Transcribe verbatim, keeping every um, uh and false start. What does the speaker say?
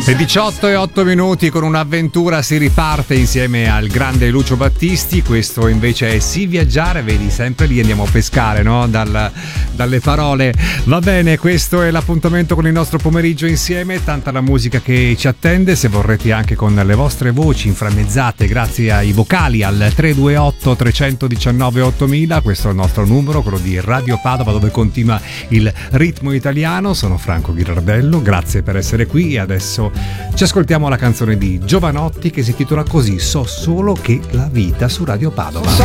Le diciotto e otto minuti, con un'avventura si riparte insieme al grande Lucio Battisti. Questo invece è Sì Viaggiare, vedi, sempre lì andiamo a pescare, no? Dal, dalle parole. Va bene, questo è l'appuntamento con il nostro pomeriggio insieme, tanta la musica che ci attende. Se vorrete anche con le vostre voci inframmezzate grazie ai vocali al tre due otto tre uno nove ottomila, questo è il nostro numero, quello di Radio Padova, dove continua il ritmo italiano. Sono Franco Ghirardello, grazie per essere qui e adesso ci ascoltiamo la canzone di Giovanotti che si intitola così, So solo che la vita, su Radio Padova. So